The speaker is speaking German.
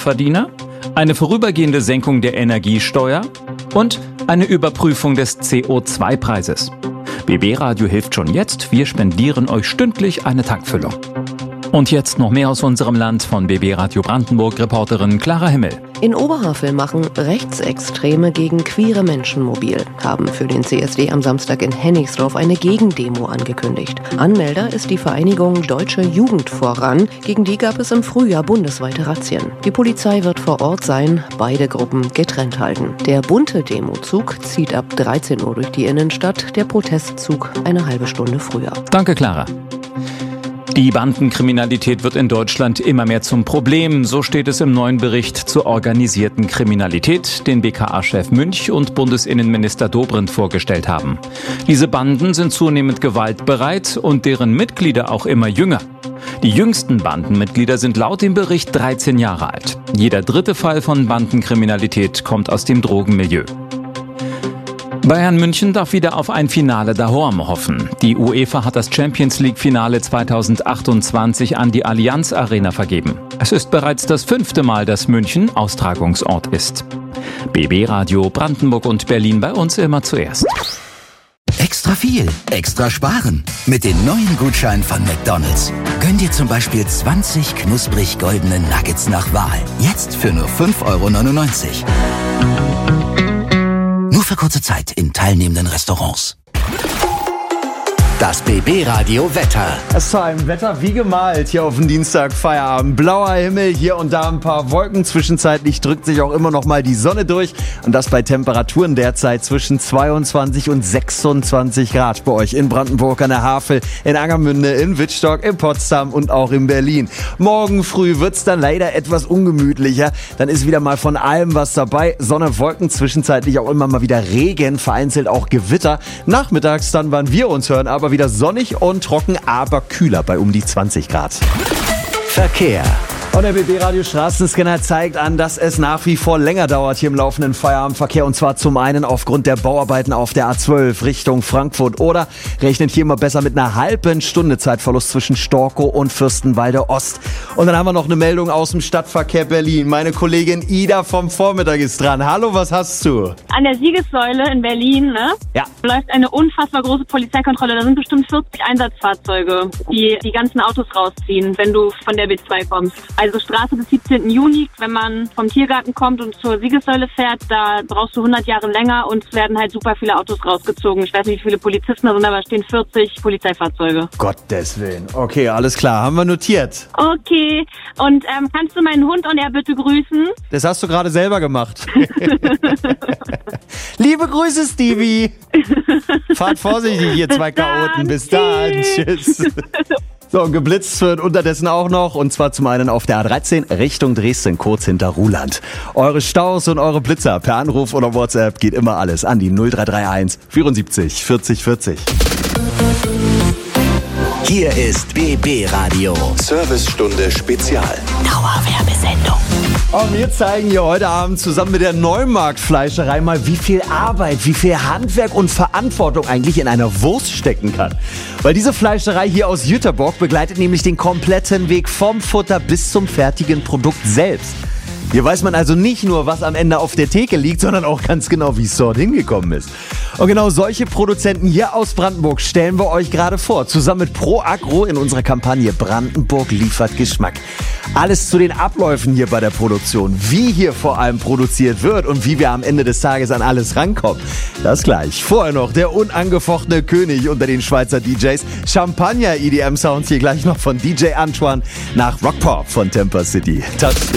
Geringverdiener, eine vorübergehende Senkung der Energiesteuer und eine Überprüfung des CO2-Preises. BB Radio hilft schon jetzt, wir spendieren euch stündlich eine Tankfüllung. Und jetzt noch mehr aus unserem Land von BB Radio Brandenburg, Reporterin Clara Himmel. In Oberhavel machen Rechtsextreme gegen queere Menschen mobil, haben für den CSD am Samstag in Hennigsdorf eine Gegendemo angekündigt. Anmelder ist die Vereinigung Deutsche Jugend voran, gegen die gab es im Frühjahr bundesweite Razzien. Die Polizei wird vor Ort sein, beide Gruppen getrennt halten. Der bunte Demozug zieht ab 13 Uhr durch die Innenstadt, der Protestzug eine halbe Stunde früher. Danke, Clara. Die Bandenkriminalität wird in Deutschland immer mehr zum Problem. So steht es im neuen Bericht zur organisierten Kriminalität, den BKA-Chef Münch und Bundesinnenminister Dobrindt vorgestellt haben. Diese Banden sind zunehmend gewaltbereit und deren Mitglieder auch immer jünger. Die jüngsten Bandenmitglieder sind laut dem Bericht 13 Jahre alt. Jeder dritte Fall von Bandenkriminalität kommt aus dem Drogenmilieu. Bayern München darf wieder auf ein Finale daheim hoffen. Die UEFA hat das Champions-League-Finale 2028 an die Allianz Arena vergeben. Es ist bereits das 5. Mal, dass München Austragungsort ist. BB Radio Brandenburg und Berlin bei uns immer zuerst. Extra viel, extra sparen. Mit den neuen Gutscheinen von McDonald's. Gönn dir zum Beispiel 20 knusprig goldene Nuggets nach Wahl. Jetzt für nur 5,99 €. Nur für kurze Zeit in teilnehmenden Restaurants. Das BB-Radio Wetter. Es ist ein Wetter wie gemalt hier auf dem Dienstag Feierabend. Blauer Himmel, hier und da ein paar Wolken. Zwischenzeitlich drückt sich auch immer noch mal die Sonne durch. Und das bei Temperaturen derzeit zwischen 22 und 26 Grad bei euch in Brandenburg an der Havel, in Angermünde, in Wittstock, in Potsdam und auch in Berlin. Morgen früh wird's dann leider etwas ungemütlicher. Dann ist wieder mal von allem was dabei. Sonne, Wolken, zwischenzeitlich auch immer mal wieder Regen, vereinzelt auch Gewitter. Nachmittags dann, wann wir uns hören, aber wieder sonnig und trocken, aber kühler bei um die 20 Grad. Verkehr. Und der BB-Radio Straßenscanner zeigt an, dass es nach wie vor länger dauert hier im laufenden Feierabendverkehr. Und zwar zum einen aufgrund der Bauarbeiten auf der A12 Richtung Frankfurt. Oder rechnet hier mal besser mit einer halben Stunde Zeitverlust zwischen Storkow und Fürstenwalde Ost. Und dann haben wir noch eine Meldung aus dem Stadtverkehr Berlin. Meine Kollegin Ida vom Vormittag ist dran. Hallo, was hast du? An der Siegessäule in Berlin, ne? Ja. Läuft eine unfassbar große Polizeikontrolle. Da sind bestimmt 40 Einsatzfahrzeuge, die die ganzen Autos rausziehen, wenn du von der B2 kommst. Also Straße bis 17. Juni, wenn man vom Tiergarten kommt und zur Siegessäule fährt, da brauchst du 100 Jahre länger und es werden halt super viele Autos rausgezogen. Ich weiß nicht, wie viele Polizisten da sind, aber es stehen 40 Polizeifahrzeuge. Gottes Willen. Okay, alles klar. Haben wir notiert. Okay. Und kannst du meinen Hund und er bitte grüßen? Das hast du gerade selber gemacht. Liebe Grüße, Stevie. Fahrt vorsichtig, ihr zwei Chaoten. Bis dann. Tschüss. So, und geblitzt wird unterdessen auch noch, und zwar zum einen auf der A13 Richtung Dresden, kurz hinter Ruhland. Eure Staus und eure Blitzer per Anruf oder WhatsApp geht immer alles an die 0331 74 40 40. Hier ist BB Radio. Servicestunde Spezial. Dauerwerbesendung. Und wir zeigen hier heute Abend zusammen mit der Neumarktfleischerei mal, wie viel Arbeit, wie viel Handwerk und Verantwortung eigentlich in einer Wurst stecken kann. Weil diese Fleischerei hier aus Jüterbock begleitet nämlich den kompletten Weg vom Futter bis zum fertigen Produkt selbst. Hier weiß man also nicht nur, was am Ende auf der Theke liegt, sondern auch ganz genau, wie es dort hingekommen ist. Und genau solche Produzenten hier aus Brandenburg stellen wir euch gerade vor, zusammen mit Pro Agro in unserer Kampagne Brandenburg liefert Geschmack. Alles zu den Abläufen hier bei der Produktion, wie hier vor allem produziert wird und wie wir am Ende des Tages an alles rankommen. Das gleich. Vorher noch der unangefochtene König unter den Schweizer DJs. Champagner EDM Sounds hier gleich noch von DJ Antoine nach Rockpop von Temper City. Das